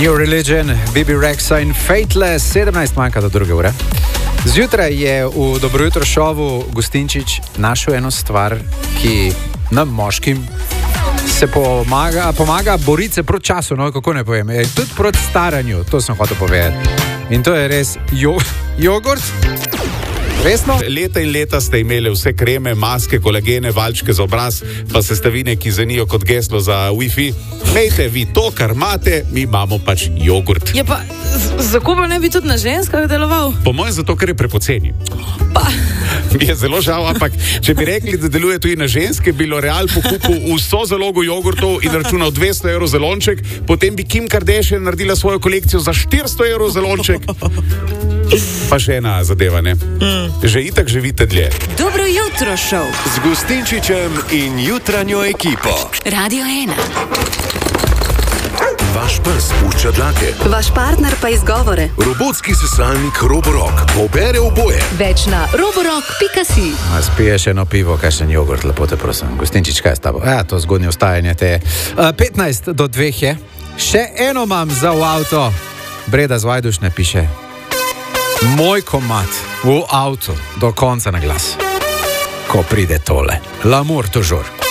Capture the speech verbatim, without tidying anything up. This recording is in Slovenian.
New Religion, B B Rexa in Fateless, sedemnajst manjka do druge ure. Zjutraj je v Dobro jutro šovu Gustinčič našel eno stvar, ki nam moškim se pomaga, pomaga boriti se proti času, no, kako ne povem, e, tudi proti staranju, to sem hotel povedati. In to je res jo, jogurt. Resno? Leta in leta ste imeli vse kreme, maske, kolagene, valčke za obraz, pa sestavine, ki zanijo kot geslo za Wi-Fi. Mejte vi to, kar imate, mi imamo pač jogurt. Je pa, zakaj pa ne bi tudi na ženskah deloval? Po mojem zato, ker je prepoceni. Pa. Mi je zelo žal, ampak če bi rekli, da deluje tudi na ženske, bi L'Oreal pokupil vso zalogo jogurtov in računal dvesto evrov za lonček, potem bi Kim Kardashian naredila svojo kolekcijo za štiristo evrov za lonček. Pa še ena zadeva, ne? Mm. Že itak živite dlje. Dobro jutro šov z Gustinčičem in jutranjo ekipo. Radio ena. Vaš pes pušča dlake. Vaš partner pa izgovore. Robotski sesalnik Roborock pobere oboje. Več na roborock pika si. A spiješ eno pivo, kakšen jogurt, lepo te prosim. Gustinčič, kaj je s tabo? Ja, to zgodnje vstajanje te. Uh, petnajst do dveh je. Še eno imam za v avto. Breda z Vajdušne piše. Moj komad v avtu do konca na glas. Ko pride tole. L'amour toujours.